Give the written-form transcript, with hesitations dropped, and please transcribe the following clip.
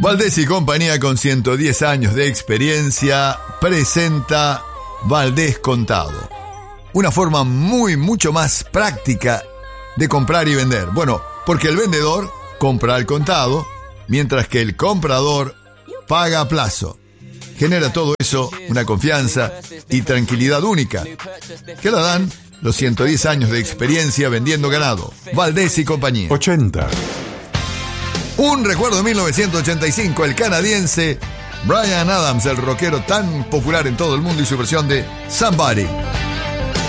Valdés y compañía, con 110 años de experiencia, presenta Valdés Contado. Una forma mucho más práctica de comprar y vender. Bueno, porque el vendedor compra al contado, mientras que el comprador paga a plazo. Genera todo eso una confianza y tranquilidad única, que la dan los 110 años de experiencia vendiendo ganado. Valdés y compañía. 80. Un recuerdo de 1985, el canadiense Bryan Adams, el rockero tan popular en todo el mundo, y su versión de Somebody.